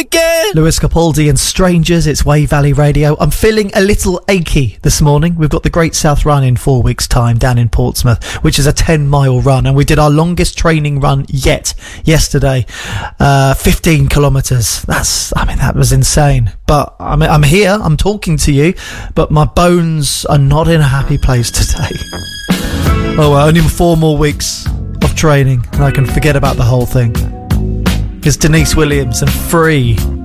again. Lewis Capaldi and Strangers, it's Wave Valley Radio. I'm feeling a little achy this morning. We've got the Great South Run in 4 weeks' time down in Portsmouth, which is a 10-mile run, and we did our longest training run yet yesterday, 15 kilometres. That was insane. But I'm here, I'm talking to you, but my bones are not in a happy place today. Oh, well, only 4 more weeks of training and I can forget about the whole thing. It's Denise Williams and Free.